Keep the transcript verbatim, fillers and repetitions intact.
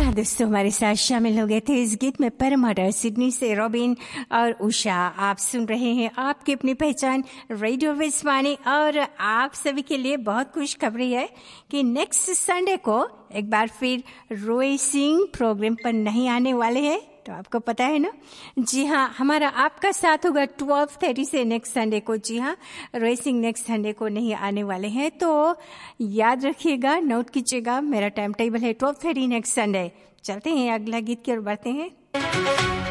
नमस्कार दोस्तों, हमारे साथ शामिल हो गए थे इस गीत में परमाडर सिडनी से रॉबिन और उषा। आप सुन रहे हैं आपकी अपनी पहचान रेडियो विस्वानी और आप सभी के लिए बहुत खुश खबरी है कि नेक्स्ट संडे को एक बार फिर रोए सिंह प्रोग्राम पर नहीं आने वाले हैं। तो आपको पता है ना, जी हाँ, हमारा आपका साथ होगा ट्वेल्व थर्टी से नेक्स्ट संडे को। जी हाँ, रोए सिंह नेक्स्ट संडे को नहीं आने वाले हैं, तो याद रखिएगा, नोट कीजिएगा, मेरा टाइम टेबल है ट्वेल्व थर्टी नेक्स्ट संडे। चलते हैं अगला गीत की ओर बढ़ते हैं।